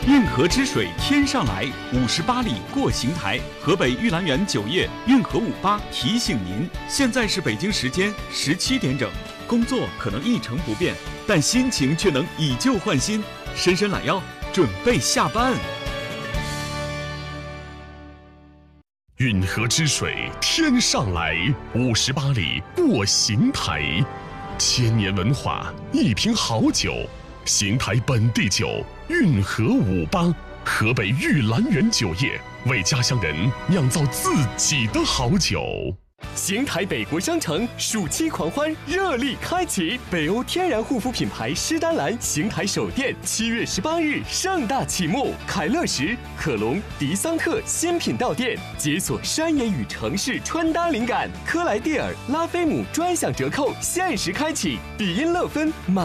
运河之水天上来，58里过邢台。河北玉兰园酒业运河58提醒您，现在是北京时间17点整。工作可能一成不变，但心情却能以旧换新。伸伸懒腰，准备下班。 运河之水天上来，58里过邢台。千年文化，一瓶好酒，邢台本地酒，运河58，河北玉兰园酒业为家乡人酿造自己的好酒。 邢台北国商城暑期狂欢热力开启，北欧天然护肤品牌诗丹兰邢台首店7月18日盛大启幕，凯乐石、可隆、迪桑特新品到店，解锁山野与城市穿搭灵感。科莱蒂尔、拉菲姆专享折扣限时开启，比音乐芬